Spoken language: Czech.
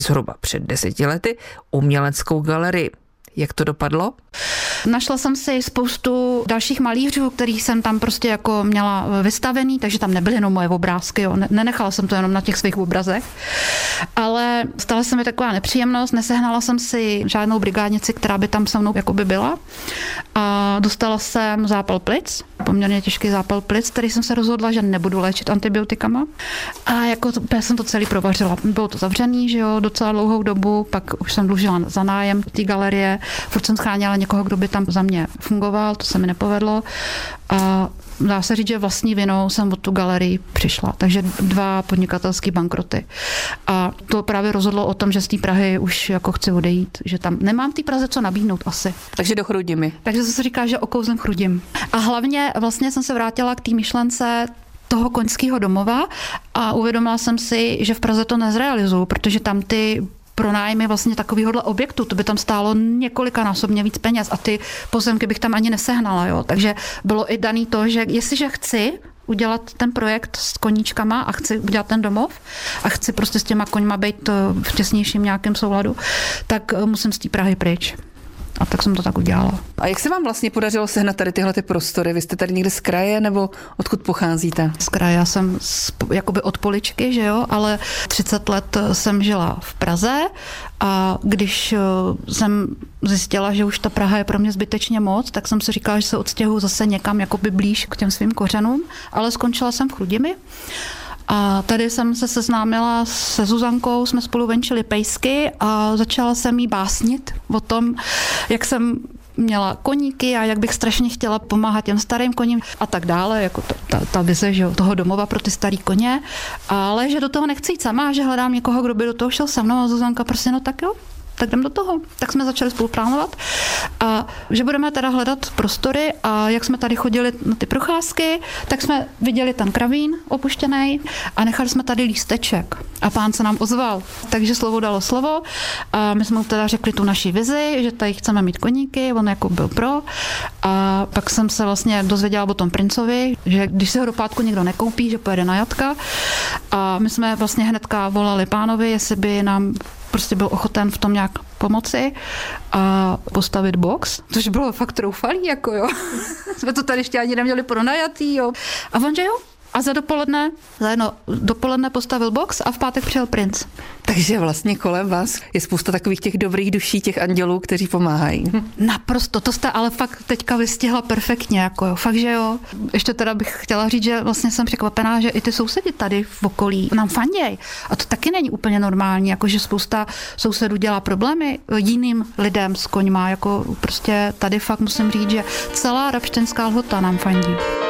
zhruba před 10 lety uměleckou galerii. Jak to dopadlo? Našla jsem si spoustu dalších malířů, kterých jsem tam prostě jako měla vystavený, takže tam nebyly jenom moje obrázky, jo. Nenechala jsem to jenom na těch svých obrazech, ale stala se mi taková nepříjemnost, nesehnala jsem si žádnou brigádnici, která by tam se mnou jakoby byla a dostala jsem zápal plic, poměrně těžký zápal plic, který jsem se rozhodla, že nebudu léčit antibiotikama a jako jsem to celý provařila. Bylo to zavřený, že jo, docela dlouhou dobu, pak už jsem dlužila za nájem té galerie, furt jsem scháněla někoho, kdo by tam za mě fungoval, to se mi nepovedlo a dá se říct, že vlastní vinou jsem od tu galerii přišla. Takže 2 podnikatelské bankroty. A to právě rozhodlo o tom, že z té Prahy už jako chci odejít, že tam nemám v té Praze co nabídnout asi. Takže do Chrudimi. Takže se říká, že okouzlem Chrudim. A hlavně vlastně jsem se vrátila k té myšlence toho koňského domova a uvědomila jsem si, že v Praze to nezrealizuju, protože tam ty pronájmy vlastně takovýhodle objektu, to by tam stálo několikanásobně víc peněz a ty pozemky bych tam ani nesehnala, jo. Takže bylo i daný to, že jestliže chci udělat ten projekt s koníčkama a chci udělat ten domov a chci prostě s těma koňma být v těsnějším nějakém souladu, tak musím z té Prahy pryč. A tak jsem to tak udělala. A jak se vám vlastně podařilo sehnat tady tyhle ty prostory? Vy jste tady někde z kraje nebo odkud pocházíte? Z kraje, já jsem jakoby od Poličky, že jo, ale 30 let jsem žila v Praze a když jsem zjistila, že už ta Praha je pro mě zbytečně moc, tak jsem si říkala, že se odstěhuji zase někam jakoby blíž k těm svým kořenům, ale skončila jsem v Chrudimi. A tady jsem se seznámila se Zuzankou, jsme spolu venčili pejsky a začala jsem jí básnit o tom, jak jsem měla koníky a jak bych strašně chtěla pomáhat těm starým koním a tak dále, jako ta vize, že, toho domova pro ty starý koně, ale že do toho nechci jít sama, že hledám někoho, kdo by do toho šel se mnou a Zuzanka prostě, no tak jo, tak jdem do toho. Tak jsme začali spolupracovat a že budeme teda hledat prostory a jak jsme tady chodili na ty procházky, tak jsme viděli ten kravín opuštěný a nechali jsme tady lísteček a pán se nám ozval. Takže slovo dalo slovo a my jsme mu teda řekli tu naši vizi, že tady chceme mít koníky, on jako byl pro a pak jsem se vlastně dozvěděla o tom princovi, že když se ho do pátku někdo nekoupí, že pojede na jatka a my jsme vlastně hnedka volali pánovi, jestli by nám prostě byl ochoten v tom nějak pomoci a postavit box, což bylo fakt troufalý, jako jo. Jsme to tady ještě ani neměli pronajatý, jo. A on, že jo. A za dopoledne postavil box a v pátek přijel princ. Takže vlastně kolem vás je spousta takových těch dobrých duší, těch andělů, kteří pomáhají. Naprosto, to jste ale fakt teďka vystihla perfektně, jako jo, fakt, že jo. Ještě teda bych chtěla říct, že vlastně jsem překvapená, že i ty sousedi tady v okolí nám fanděj. A to taky není úplně normální, jakože spousta sousedů dělá problémy jiným lidem s koňma, jako prostě tady fakt musím říct, že celá Rabštěnská Lhota nám fandí.